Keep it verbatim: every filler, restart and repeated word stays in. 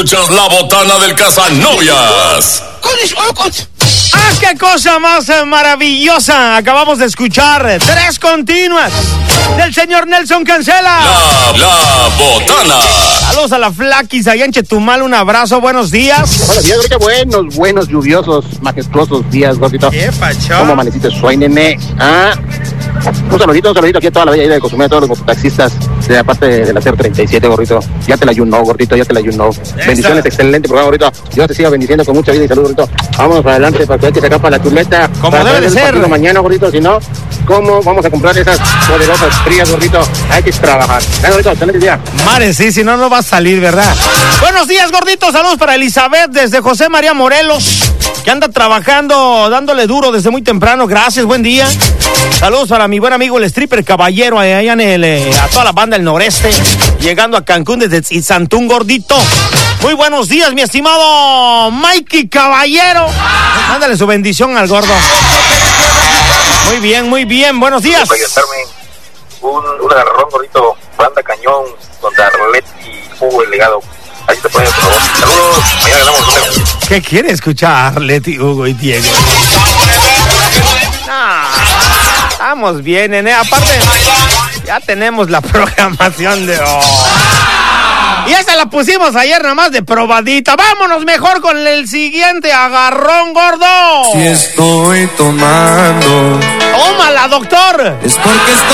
Escuchas la botana del Casanovias. ¡Ah, qué cosa más maravillosa! Acabamos de escuchar tres continuas del señor Nelson Cancela. La, la botana. Saludos a la Flaquis allá en Chetumal, un abrazo, buenos días. Buenos días, ahorita buenos, buenos, lluviosos, majestuosos días, gordito. ¿Qué pacho? ¿Cómo amaneciste, soy nene? Ah, un saludito, un saludito aquí a toda la bella isla de Cozumel, a todos los mototaxistas de la parte de la C E R treinta y siete, gordito. Ya te la you know, gordito, ya te la you know. Bendiciones, excelente programa, gordito. Dios te siga bendiciendo con mucha vida y salud, gordito. Vámonos para adelante para que hay que sacar para la chuleta. Como para debe de ser. Mañana, gordito, si no, ¿cómo vamos a comprar esas poderosas frías, gordito? Hay que trabajar. Dale, gordito, excelente día. Mares, sí, si no, no va a salir, ¿verdad? Buenos días, gordito. Saludos para Elizabeth desde José María Morelos, que anda trabajando, dándole duro desde muy temprano. Gracias, buen día. Saludos para mi buen amigo el stripper Caballero, allá en el, eh, a toda la banda del noreste, llegando a Cancún desde Itzantún, gordito. Muy buenos días, mi estimado Mikey Caballero. Mándale su bendición al gordo. Muy bien, muy bien, buenos días. Para gastarme un, un agarrón, gordito, banda cañón contra Arlet y Hugo el legado. Ahí te ponen, por favor. Saludos, mañana ganamos un. ¿Qué quiere escuchar Leti, Hugo y Diego? No, estamos bien, nene. Aparte, ya tenemos la programación de hoy. Y esa la pusimos ayer nada más de probadita. Vámonos mejor con el siguiente agarrón, gordo. Si estoy tomando, Tómala, doctor. es porque estoy